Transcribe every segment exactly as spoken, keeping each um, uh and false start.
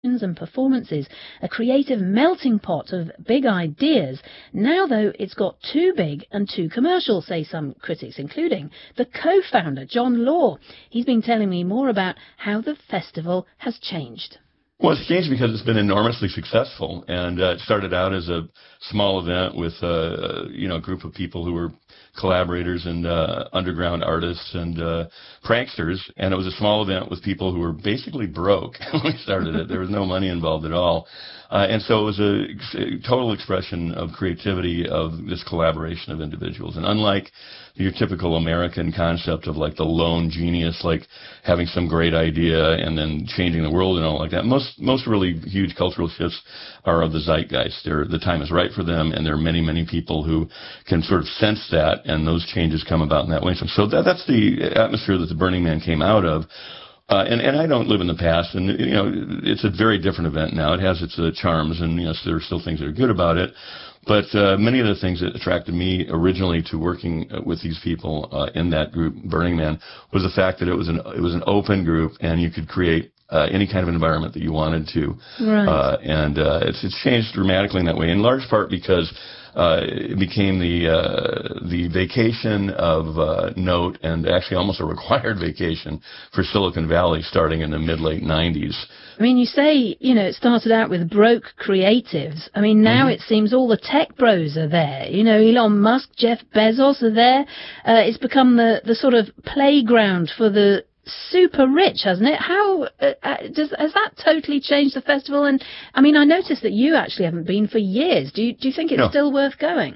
and performances, a creative melting pot of big ideas. Now, though, it's got too big and too commercial, say some critics, including the co-founder, John Law. He's been telling me more about how the festival has changed. Well, it's changed because it's been enormously successful, and uh, it started out as a small event with uh, you know, a group of people who were collaborators and uh, underground artists and uh, pranksters, and it was a small event with people who were basically broke when we started it. There was no money involved at all. Uh, and so it was a, a total expression of creativity of this collaboration of individuals. And unlike your typical American concept of like the lone genius, like having some great idea and then changing the world and all like that, most most really huge cultural shifts are of the zeitgeist. They're, the time is right for them, and there are many, many people who can sort of sense that, and those changes come about in that way. So that, that's the atmosphere that the Burning Man came out of. Uh, and, and I don't live in the past, and, you know, it's a very different event now. It has its uh, charms, and, you know, so there are still things that are good about it. But uh, many of the things that attracted me originally to working with these people uh, in that group, Burning Man, was the fact that it was an it was an open group, and you could create uh, any kind of environment that you wanted to. Right. Uh, and uh, it's it's changed dramatically in that way, in large part because Uh, it became the uh, the vacation of uh, note, and actually almost a required vacation for Silicon Valley starting in the mid-late nineties. I mean, you say, you know, it started out with broke creatives. I mean, now mm-hmm. it seems all the tech bros are there. You know, Elon Musk, Jeff Bezos are there. Uh, it's become the, the sort of playground for the super rich, hasn't it? How uh, does has that totally changed the festival? And I mean, I noticed that you actually haven't been for years. Do you do you think it's no. still worth going?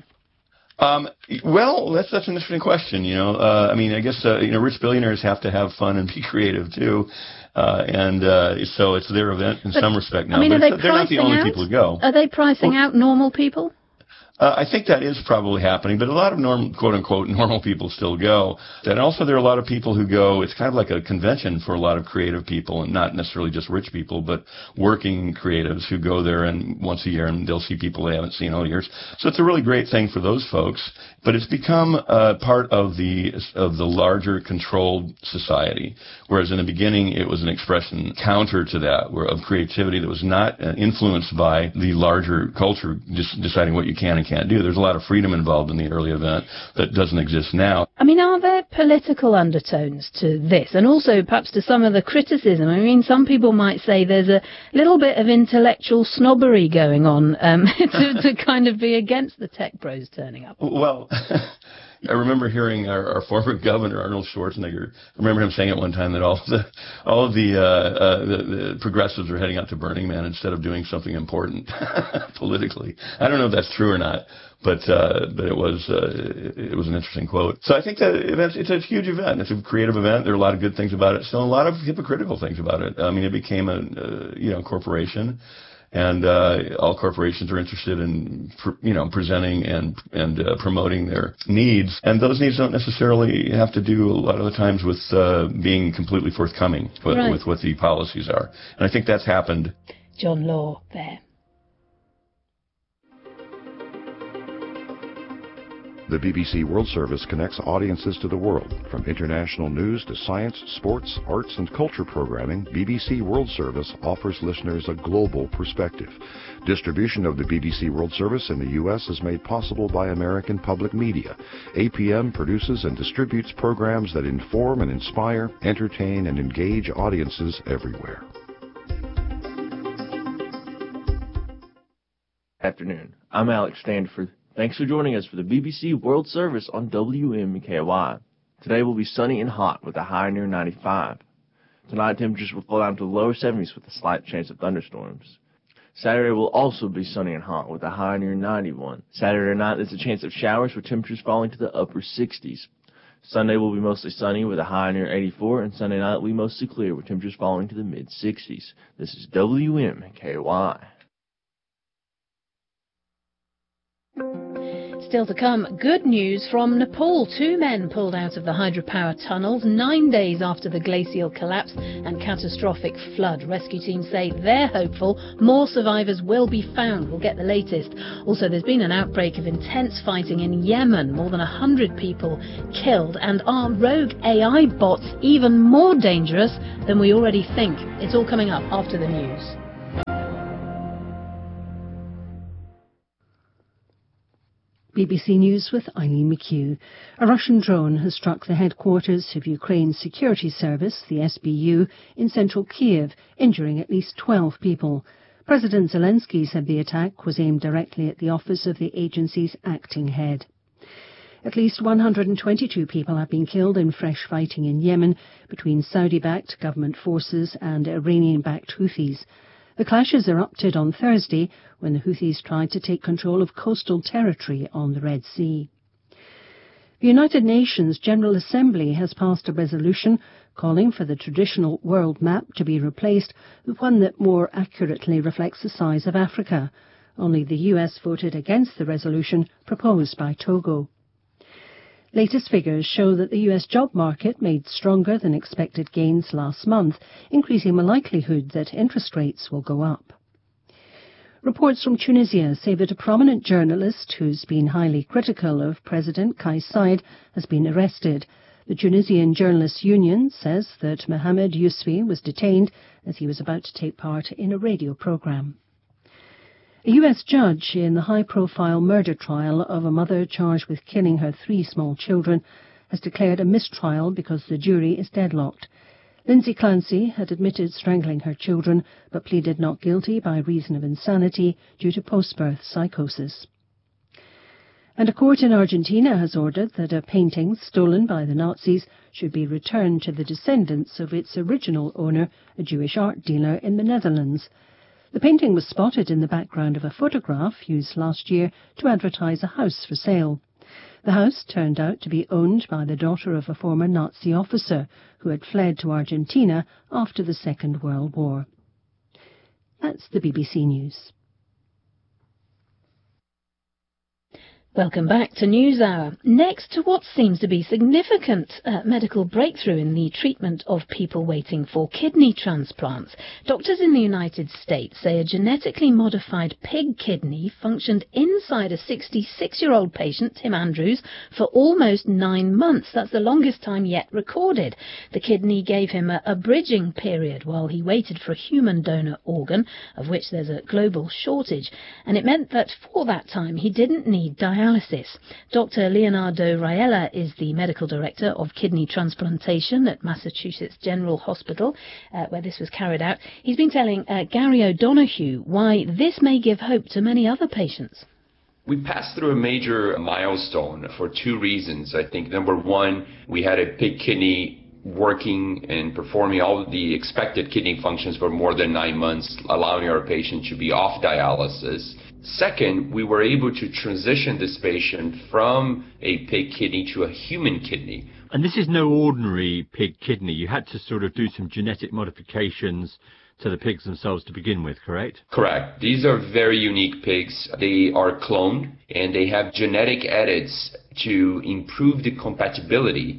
Um, well, that's that's an interesting question. You know, uh, I mean, I guess uh, you know, rich billionaires have to have fun and be creative too, uh, and uh, so it's their event in but, some respect now. I mean, but are they they're not the only out? people who go. Are they pricing well, out normal people? Uh, I think that is probably happening, but a lot of norm, quote-unquote normal people still go. And also there are a lot of people who go, it's kind of like a convention for a lot of creative people, and not necessarily just rich people, but working creatives who go there and once a year, and they'll see people they haven't seen all years. So it's a really great thing for those folks, but it's become uh, part of the of the larger controlled society, whereas in the beginning it was an expression counter to that, where of creativity that was not uh, influenced by the larger culture just deciding what you can and can't do. There's a lot of freedom involved in the early event that doesn't exist now. I mean, are there political undertones to this? And also perhaps to some of the criticism? I mean, some people might say there's a little bit of intellectual snobbery going on um, to, to kind of be against the tech bros turning up. Well, I remember hearing our, our former governor, Arnold Schwarzenegger, I remember him saying at one time that all of the, all of the, uh, uh, the, the progressives are heading out to Burning Man instead of doing something important politically. I don't know if that's true or not, but uh, but it was uh, it, it was an interesting quote. So I think that event, it's a huge event. It's a creative event. There are a lot of good things about it. Still a lot of hypocritical things about it. I mean, it became a uh, you know corporation. And uh, all corporations are interested in, you know, presenting and and uh, promoting their needs, and those needs don't necessarily have to do a lot of the times with uh, being completely forthcoming with, right. with what the policies are. And I think that's happened. John Law there. The B B C World Service connects audiences to the world. From international news to science, sports, arts, and culture programming, B B C World Service offers listeners a global perspective. Distribution of the B B C World Service in the U S is made possible by American Public Media. A P M produces and distributes programs that inform and inspire, entertain, and engage audiences everywhere. Afternoon. I'm Alex Standford. Thanks for joining us for the B B C World Service on W M K Y. Today will be sunny and hot with a high near ninety-five. Tonight temperatures will fall down to the lower seventies with a slight chance of thunderstorms. Saturday will also be sunny and hot with a high near ninety-one. Saturday night there's a chance of showers with temperatures falling to the upper sixties. Sunday will be mostly sunny with a high near eighty-four, and Sunday night will be mostly clear with temperatures falling to the mid sixties. This is W M K Y. Still to come, good news from Nepal. Two men pulled out of the hydropower tunnels nine days after the glacial collapse and catastrophic flood. Rescue teams say they're hopeful more survivors will be found. We'll get the latest. Also, there's been an outbreak of intense fighting in Yemen. More than one hundred people killed. And are rogue A I bots even more dangerous than we already think? It's all coming up after the news. B B C News with Eileen McHugh. A Russian drone has struck the headquarters of Ukraine's security service, the S B U, in central Kiev, injuring at least twelve people. President Zelensky said the attack was aimed directly at the office of the agency's acting head. At least one hundred twenty-two people have been killed in fresh fighting in Yemen between Saudi-backed government forces and Iranian-backed Houthis. The clashes erupted on Thursday when the Houthis tried to take control of coastal territory on the Red Sea. The United Nations General Assembly has passed a resolution calling for the traditional world map to be replaced with one that more accurately reflects the size of Africa. Only the U S voted against the resolution proposed by Togo. Latest figures show that the U S job market made stronger than expected gains last month, increasing the likelihood that interest rates will go up. Reports from Tunisia say that a prominent journalist who's been highly critical of President Kais Saied has been arrested. The Tunisian Journalists Union says that Mohamed Yousfi was detained as he was about to take part in a radio program. A U S judge in the high-profile murder trial of a mother charged with killing her three small children has declared a mistrial because the jury is deadlocked. Lindsay Clancy had admitted strangling her children but pleaded not guilty by reason of insanity due to post-birth psychosis. And a court in Argentina has ordered that a painting stolen by the Nazis should be returned to the descendants of its original owner, a Jewish art dealer in the Netherlands. The painting was spotted in the background of a photograph used last year to advertise a house for sale. The house turned out to be owned by the daughter of a former Nazi officer who had fled to Argentina after the Second World War. That's the B B C News. Welcome back to NewsHour. Next to what seems to be significant uh, medical breakthrough in the treatment of people waiting for kidney transplants, doctors in the United States say a genetically modified pig kidney functioned inside a sixty-six-year-old patient, Tim Andrews, for almost nine months. That's the longest time yet recorded. The kidney gave him a, a bridging period while he waited for a human donor organ, of which there's a global shortage, and it meant that for that time he didn't need dialysis. Doctor Leonardo Raiella is the medical director of kidney transplantation at Massachusetts General Hospital, uh, where this was carried out. He's been telling uh, Gary O'Donoghue why this may give hope to many other patients. We passed through a major milestone for two reasons. I think, number one, we had a pig kidney working and performing all of the expected kidney functions for more than nine months, allowing our patient to be off dialysis. Second, we were able to transition this patient from a pig kidney to a human kidney. And this is no ordinary pig kidney. You had to sort of do some genetic modifications to the pigs themselves to begin with, correct? Correct. These are very unique pigs. They are cloned, and they have genetic edits to improve the compatibility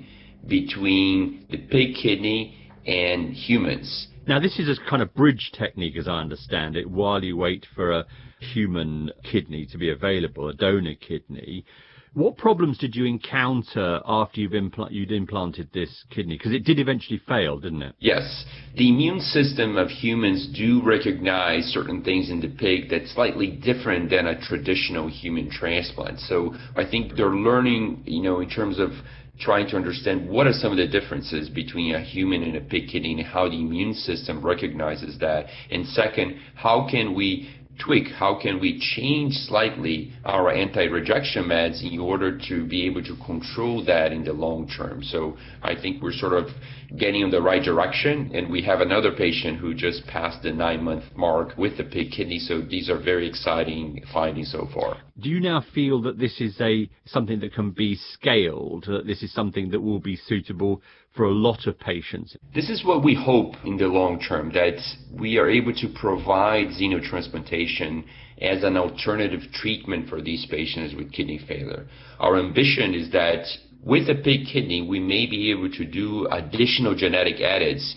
between the pig kidney and humans. Now, this is a kind of bridge technique, as I understand it, while you wait for a human kidney to be available, a donor kidney. What problems did you encounter after you've impl- you'd implanted this kidney? Because it did eventually fail, didn't it? Yes. The immune system of humans do recognize certain things in the pig that's slightly different than a traditional human transplant. So I think they're learning, you know, in terms of trying to understand what are some of the differences between a human and a pig kidney and how the immune system recognizes that. And second, how can we tweak, how can we change slightly our anti-rejection meds in order to be able to control that in the long term. So I think we're sort of getting in the right direction, and we have another patient who just passed the nine-month mark with the pig kidney, so these are very exciting findings so far. Do you now feel that this is a something that can be scaled, that this is something that will be suitable for a lot of patients? This is what we hope in the long term, that we are able to provide xenotransplantation as an alternative treatment for these patients with kidney failure. Our ambition is that with a pig kidney, we may be able to do additional genetic edits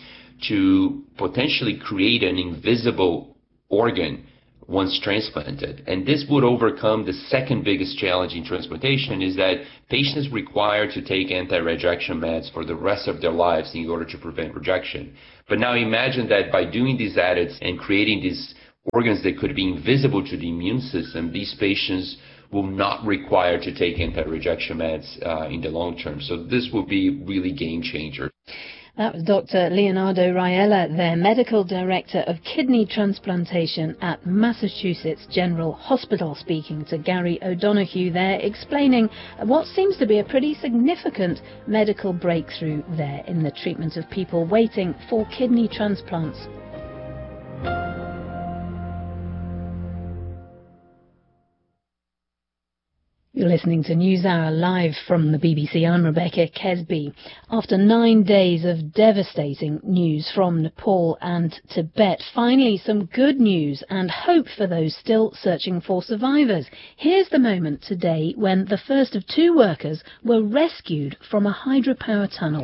to potentially create an invisible organ once transplanted. And this would overcome the second biggest challenge in transplantation, is that patients require to take anti-rejection meds for the rest of their lives in order to prevent rejection. But now imagine that by doing these edits and creating these organs that could be invisible to the immune system, these patients will not require to take anti-rejection meds uh, in the long term. So this will be really game changer. That was Doctor Leonardo Raiella, their Medical Director of Kidney Transplantation at Massachusetts General Hospital, speaking to Gary O'Donoghue there, explaining what seems to be a pretty significant medical breakthrough there in the treatment of people waiting for kidney transplants. You're listening to NewsHour live from the B B C. I'm Rebecca Kesby. After nine days of devastating news from Nepal and Tibet, finally some good news and hope for those still searching for survivors. Here's the moment today when the first of two workers were rescued from a hydropower tunnel.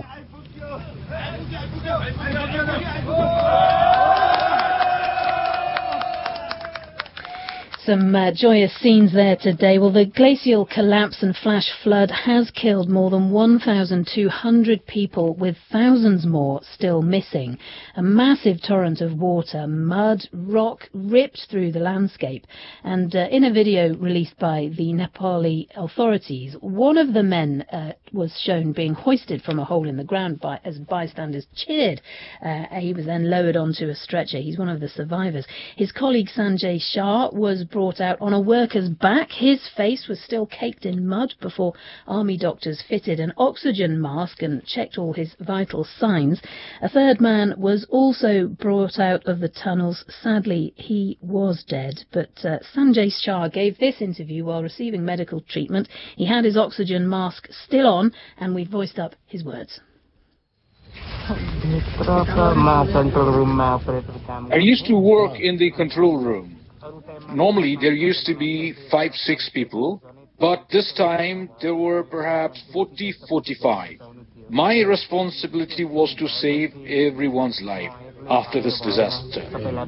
Some uh, joyous scenes there today. Well, the glacial collapse and flash flood has killed more than one thousand two hundred people, with thousands more still missing. A massive torrent of water, mud, rock ripped through the landscape. And uh, in a video released by the Nepali authorities, one of the men uh, was shown being hoisted from a hole in the ground by, as bystanders cheered. Uh, he was then lowered onto a stretcher. He's one of the survivors. His colleague Sanjay Shah was brought out on a worker's back. His face was still caked in mud before army doctors fitted an oxygen mask and checked all his vital signs. A third man was also brought out of the tunnels. Sadly, he was dead, but uh, Sanjay Shah gave this interview while receiving medical treatment. He had his oxygen mask still on, and we voiced up his words. I used to work in the control room. Normally there used to be five, six people, but this time there were perhaps forty, forty-five. My responsibility was to save everyone's life after this disaster.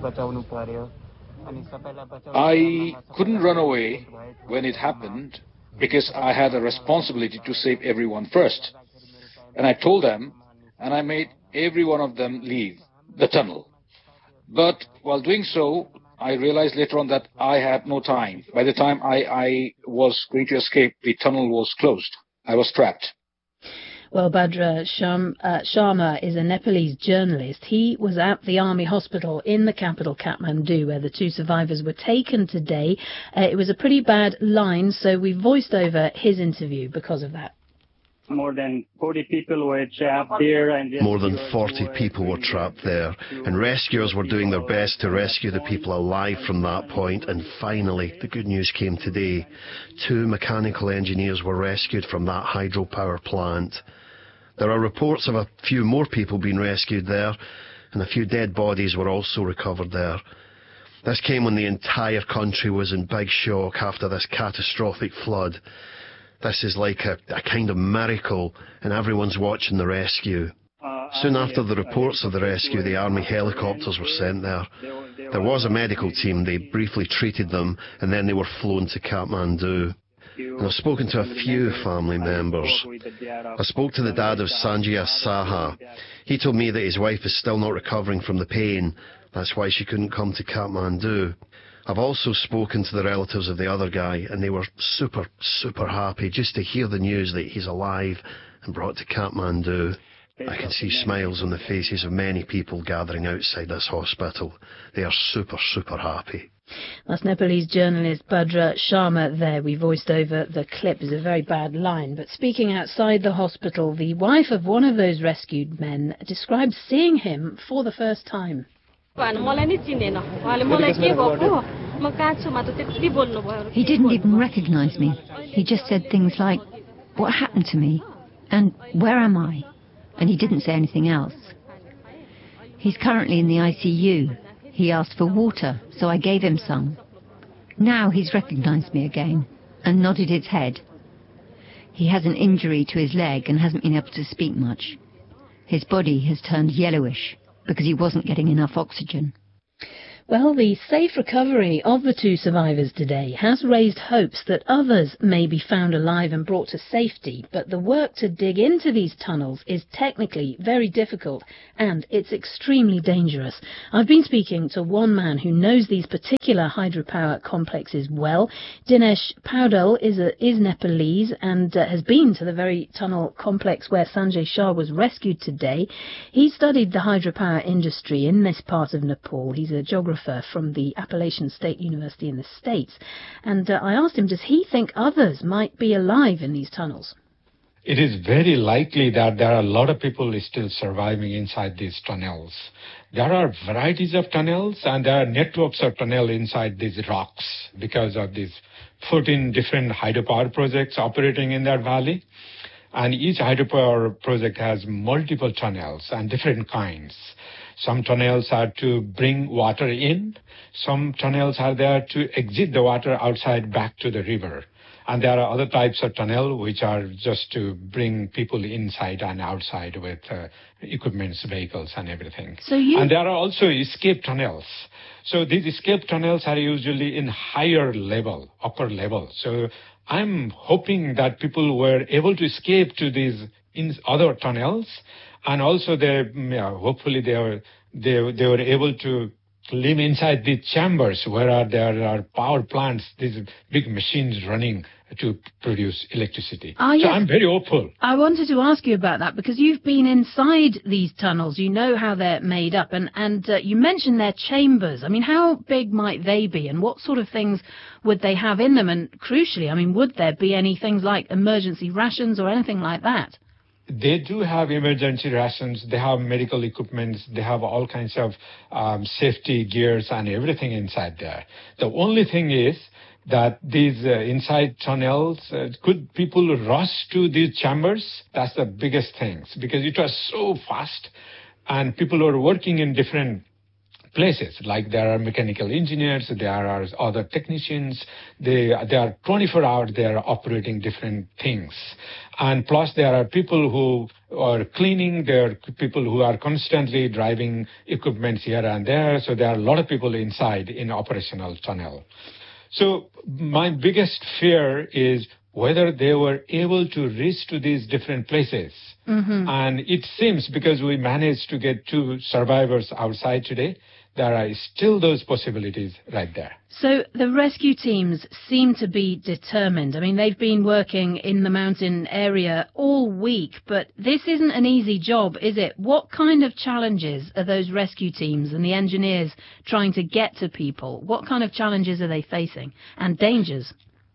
I couldn't run away when it happened because I had a responsibility to save everyone first. And I told them, and I made every one of them leave the tunnel. But while doing so, I realized later on that I had no time. By the time I, I was going to escape, the tunnel was closed. I was trapped. Well, Badra Sham, uh, Sharma is a Nepalese journalist. He was at the army hospital in the capital, Kathmandu, where the two survivors were taken today. Uh, it was a pretty bad line, so we voiced over his interview because of that. More than forty people were trapped there. And More than forty people were trapped there, and rescuers were doing their best to rescue the people alive from that point. And finally, the good news came today. Two mechanical engineers were rescued from that hydropower plant. There are reports of a few more people being rescued there, and a few dead bodies were also recovered there. This came when the entire country was in big shock after this catastrophic flood. This is like a, a kind of miracle, and everyone's watching the rescue. Soon after the reports of the rescue, the army helicopters were sent there. There was a medical team. They briefly treated them, and then they were flown to Kathmandu. And I've spoken to a few family members. I spoke to the dad of Sanjay Saha. He told me that his wife is still not recovering from the pain. That's why she couldn't come to Kathmandu. I've also spoken to the relatives of the other guy, and they were super, super happy just to hear the news that he's alive and brought to Kathmandu. I can see smiles on the faces of many people gathering outside this hospital. They are super, super happy. That's Nepalese journalist Badra Sharma there. We voiced over the clip. It's a very bad line. But speaking outside the hospital, the wife of one of those rescued men described seeing him for the first time. He didn't even recognize me. He just said things like, "What happened to me?" and "Where am I?" And he didn't say anything else. He's currently in the I C U. He asked for water, so I gave him some. Now he's recognized me again and nodded his head. He has an injury to his leg and hasn't been able to speak much. His body has turned yellowish because he wasn't getting enough oxygen. Well, the safe recovery of the two survivors today has raised hopes that others may be found alive and brought to safety, but the work to dig into these tunnels is technically very difficult and it's extremely dangerous. I've been speaking to one man who knows these particular hydropower complexes well. Dinesh Paudel is, a, is Nepalese and uh, has been to the very tunnel complex where Sanjay Shah was rescued today. He studied the hydropower industry in this part of Nepal. He's a geographer from the Appalachian State University in the States. And uh, I asked him, does he think others might be alive in these tunnels? It is very likely that there are a lot of people still surviving inside these tunnels. There are varieties of tunnels and there are networks of tunnels inside these rocks because of these fourteen different hydropower projects operating in that valley. And each hydropower project has multiple tunnels and different kinds. Some tunnels are to bring water in. Some tunnels are there to exit the water outside back to the river. And there are other types of tunnel which are just to bring people inside and outside with uh, equipments, vehicles and everything. So you... And there are also escape tunnels. So these escape tunnels are usually in higher level, upper level. So I'm hoping that people were able to escape to these in other tunnels. And also, they, yeah, hopefully, they were they they were able to live inside these chambers where are, there are power plants, these big machines running to produce electricity. Ah, yes. So I'm very hopeful. I wanted to ask you about that because you've been inside these tunnels. You know how they're made up, and and uh, you mentioned their chambers. I mean, how big might they be, and what sort of things would they have in them? And crucially, I mean, would there be any things like emergency rations or anything like that? They do have emergency rations, they have medical equipment, they have all kinds of um, safety gears and everything inside there. The only thing is that these uh, inside tunnels, uh, could people rush to these chambers? That's the biggest thing, because it was so fast and people were working in different places, like there are mechanical engineers, there are other technicians, they, they are twenty-four hours, they are operating different things. And plus there are people who are cleaning, there are people who are constantly driving equipment here and there, so there are a lot of people inside in operational tunnel. So my biggest fear is whether they were able to reach to these different places. Mm-hmm. And it seems, because we managed to get two survivors outside today, there are still those possibilities right there. So the rescue teams seem to be determined. I mean, they've been working in the mountain area all week, but this isn't an easy job, is it? What kind of challenges are those rescue teams and the engineers trying to get to people? What kind of challenges are they facing, and dangers?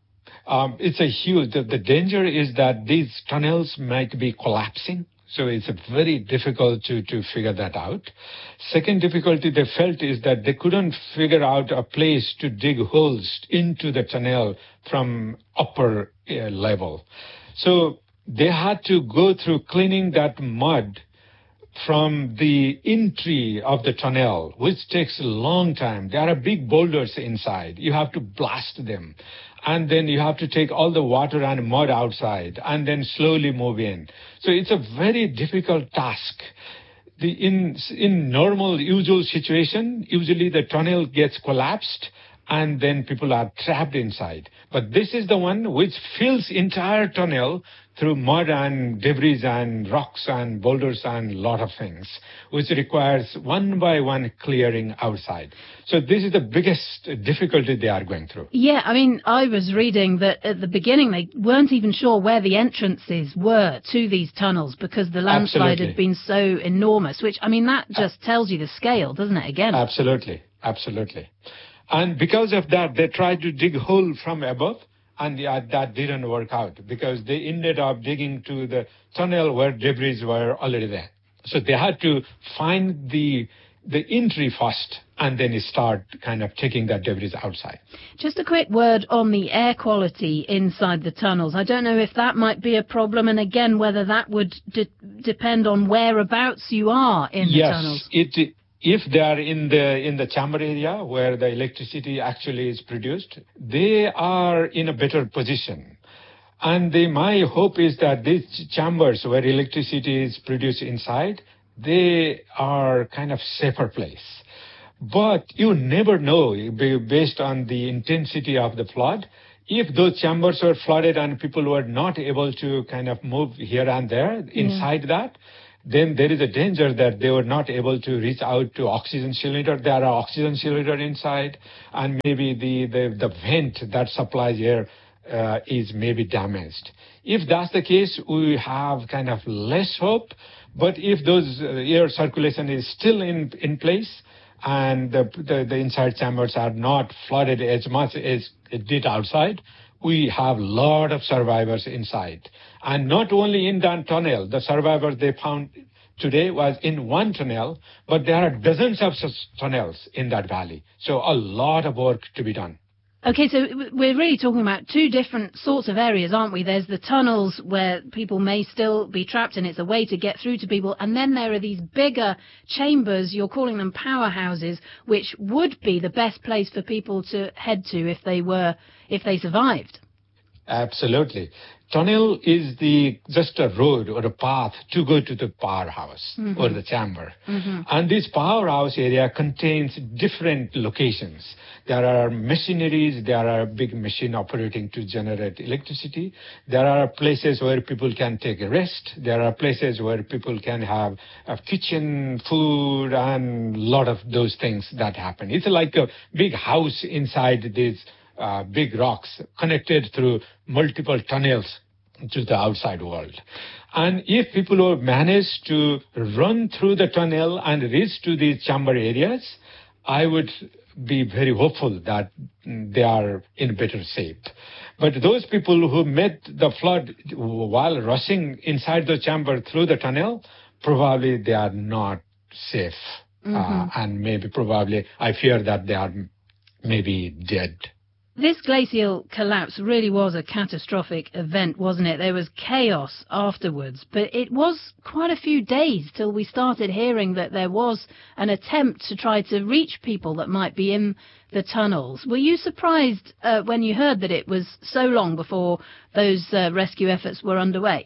Um, it's a huge, the, the danger is that these tunnels might be collapsing. So it's very difficult to, to figure that out. Second difficulty they felt is that they couldn't figure out a place to dig holes into the tunnel from upper uh, level. So they had to go through cleaning that mud from the entry of the tunnel, which takes a long time. There are big boulders inside. You have to blast them. And then you have to take all the water and mud outside and then slowly move in. So it's a very difficult task. The, in, in normal, usual situation, usually the tunnel gets collapsed and then people are trapped inside. But this is the one which fills entire tunnel through mud and debris and rocks and boulders and a lot of things, which requires one by one clearing outside. So this is the biggest difficulty they are going through. Yeah, I mean, I was reading that at the beginning they weren't even sure where the entrances were to these tunnels because the landslide Absolutely. had been so enormous, which, I mean, that just tells you the scale, doesn't it, again? Absolutely, absolutely. And because of that, they tried to dig hole from above, and yeah, that didn't work out because they ended up digging to the tunnel where debris were already there. So they had to find the the entry first and then start kind of taking that debris outside. Just a quick word on the air quality inside the tunnels. I don't know if that might be a problem, and again, whether that would de- depend on whereabouts you are in the yes, tunnels. It, if they are in the in the chamber area where the electricity actually is produced, they are in a better position. And they, my hope is that these chambers where electricity is produced inside, they are kind of safer place. But you never know, based on the intensity of the flood, if those chambers were flooded and people were not able to kind of move here and there inside yeah. that, then there is a danger that they were not able to reach out to oxygen cylinder. There are oxygen cylinder inside, and maybe the, the, the vent that supplies air uh, is maybe damaged. If that's the case, we have kind of less hope. But if those uh, air circulation is still in, in place, and the, the, the inside chambers are not flooded as much as it did outside, we have a lot of survivors inside. And not only in that tunnel, the survivors they found today was in one tunnel, but there are dozens of such tunnels in that valley. So a lot of work to be done. Okay, so we're really talking about two different sorts of areas, aren't we? There's the tunnels where people may still be trapped and it's a way to get through to people. And then there are these bigger chambers, you're calling them powerhouses, which would be the best place for people to head to if they were, if they survived. Absolutely. Tunnel is the just a road or a path to go to the powerhouse mm-hmm. or the chamber. Mm-hmm. And this powerhouse area contains different locations. There are machineries, there are big machine operating to generate electricity. There are places where people can take a rest. There are places where people can have a kitchen, food, and a lot of those things that happen. It's like a big house inside this Uh, big rocks connected through multiple tunnels to the outside world. And if people will manage to run through the tunnel and reach to these chamber areas, I would be very hopeful that they are in better shape. But those people who met the flood while rushing inside the chamber through the tunnel, probably they are not safe. Mm-hmm. Uh, and maybe probably, I fear that they are maybe dead. This glacial collapse really was a catastrophic event, wasn't it? There was chaos afterwards, but it was quite a few days till we started hearing that there was an attempt to try to reach people that might be in the tunnels. Were you surprised uh, when you heard that it was so long before those uh, rescue efforts were underway?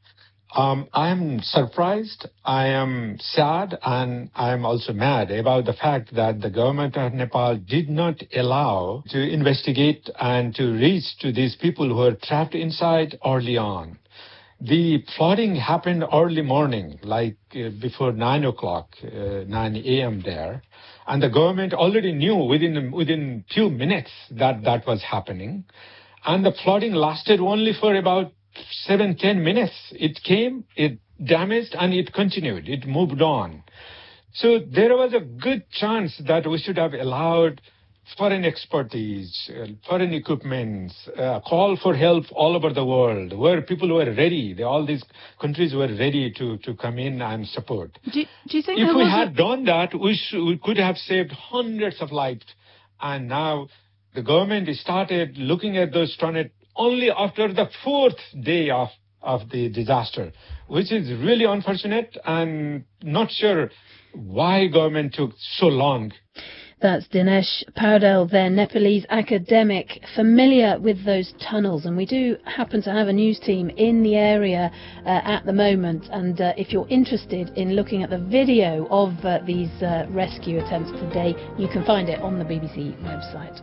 Um, I'm surprised, I am sad, and I'm also mad about the fact that the government of Nepal did not allow to investigate and to reach to these people who are trapped inside early on. The flooding happened early morning, like uh, before nine o'clock, uh, nine a.m. there, and the government already knew within within few minutes that that was happening, and the flooding lasted only for about seven, ten minutes. It came, it damaged, and it continued. It moved on. So there was a good chance that we should have allowed foreign expertise, uh, foreign equipment, uh, call for help all over the world, where people were ready. They, all these countries were ready to, to come in and support. Do, do you think if we had a... done that, we, sh- we could have saved hundreds of lives. And now the government started looking at those tunnels only after the fourth day of, of the disaster, which is really unfortunate and not sure why government took so long. That's Dinesh Paudel, their Nepalese academic, familiar with those tunnels. And we do happen to have a news team in the area uh, at the moment. And uh, if you're interested in looking at the video of uh, these uh, rescue attempts today, you can find it on the B B C website.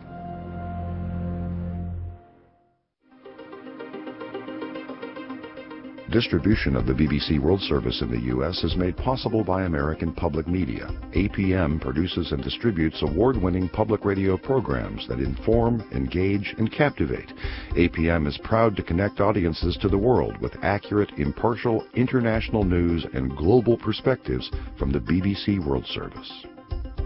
Distribution of the B B C World Service in the U S is made possible by American Public Media. A P M produces and distributes award-winning public radio programs that inform, engage, and captivate. A P M is proud to connect audiences to the world with accurate, impartial, international news and global perspectives from the B B C World Service.